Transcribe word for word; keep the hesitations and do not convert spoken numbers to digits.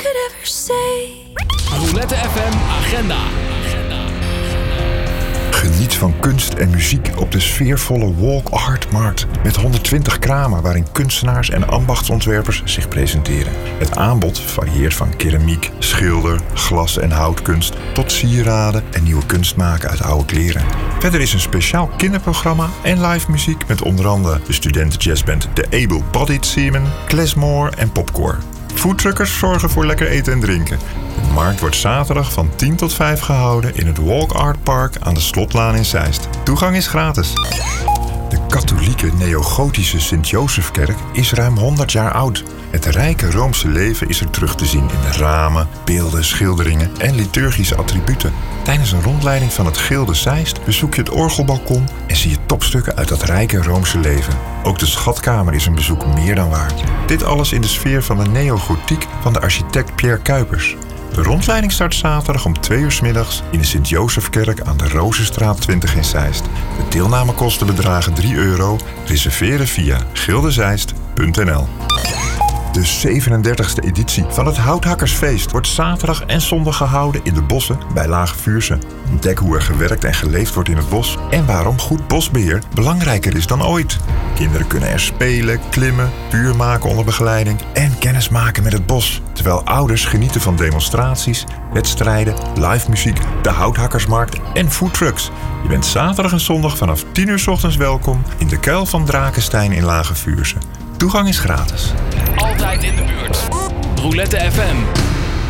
could ever say. Roulette F M Agenda. Geniet van kunst en muziek op de sfeervolle Walk Art Markt met honderdtwintig kramen waarin kunstenaars en ambachtsontwerpers zich presenteren. Het aanbod varieert van keramiek, schilder, glas- en houtkunst tot sieraden en nieuwe kunst maken uit oude kleren. Verder is een speciaal kinderprogramma en live muziek met onder andere de studentenjazzband The Able Bodied Seamen, Klesmore en Popcore. Foodtruckers zorgen voor lekker eten en drinken. De markt wordt zaterdag van tien tot vijf gehouden in het Walk Art Park aan de Slotlaan in Zeist. Toegang is gratis. De katholieke neogotische Sint-Josefkerk is ruim honderd jaar oud. Het rijke Roomse leven is er terug te zien in de ramen, beelden, schilderingen en liturgische attributen. Tijdens een rondleiding van het Gilde Zeist bezoek je het orgelbalkon en zie je topstukken uit dat rijke Roomse leven. Ook de schatkamer is een bezoek meer dan waard. Dit alles in de sfeer van de neogotiek van de architect Pierre Cuypers. De rondleiding start zaterdag om twee uur 's middags in de Sint-Josefkerk aan de Rozenstraat twintig in Zeist. De deelnamekosten bedragen drie euro. Reserveren via gildezeist punt n l. De zevenendertigste editie van het Houthakkersfeest wordt zaterdag en zondag gehouden in de bossen bij Lage Vuursche. Ontdek hoe er gewerkt en geleefd wordt in het bos en waarom goed bosbeheer belangrijker is dan ooit. Kinderen kunnen er spelen, klimmen, vuur maken onder begeleiding en kennis maken met het bos. Terwijl ouders genieten van demonstraties, wedstrijden, live muziek, de Houthakkersmarkt en foodtrucks. Je bent zaterdag en zondag vanaf tien uur 's ochtends welkom in de Kuil van Drakenstein in Lage Vuursche. Toegang is gratis. Altijd in de buurt. Roulette F M.